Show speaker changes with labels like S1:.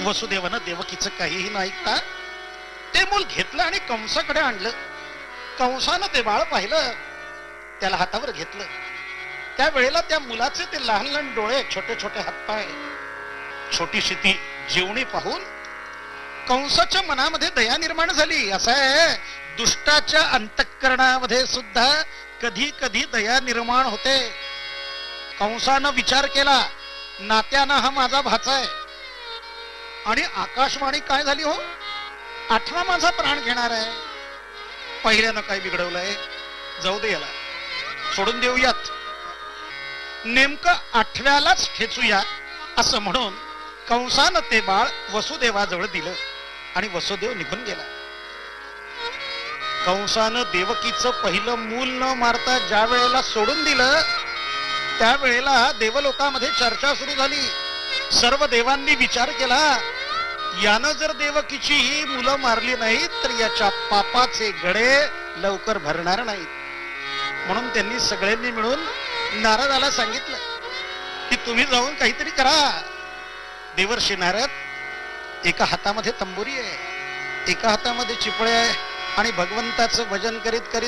S1: वसुदेवानं देवकीचं काहीही न ऐकता ते मूल घेतलं आणि कंसाकडे आणलं. कंसानं ते बाळ पाहिलं, त्याला हातावर घेतलं. त्यावेळेला त्या मुलाचे ते लहान लहान डोळे, छोटे छोटे हातपाय, छोटीशी ती जेवणी पाहून कंसाच्या मनामध्ये दया निर्माण झाली. असं आहे, दुष्टाच्या अंतःकरणामध्ये सुद्धा कधी कधी दया निर्माण होते. कंसानं विचार केला, नात्यानं हा माझा भाचा आहे आणि आकाशवाणी काय झाली हो, 8वा माझा प्राण घेणार आहे. पहिल्यानं काय बिघडवलंय, जाऊ दे, याला सोडून देऊयात, नेमकं 8व्यालाच ठेचूया असं म्हणून कंसानं ते बाळ वसुदेवाजवळ दिलं आणि वसुदेव निघून गेला. कंसानं देवकीचं पहिलं मूल न मारता ज्या वेळेला सोडून दिलं, त्यावेळेला देवलोकामध्ये चर्चा सुरू झाली. सर्व देवांनी विचार केला, यानं जर देवकीची ही मुलं मारली नाहीत तर याच्या पापाचे गडे लवकर भरणार नाहीत. म्हणून त्यांनी सगळ्यांनी मिळून नारदाला सांगितलं की तुम्ही जाऊन काहीतरी करा. देवर्षी नारद, एका हातामध्ये तंबुरी आहे, एका हातामध्ये चिपळे आहे आणि भगवंताचं भजन करीत करीत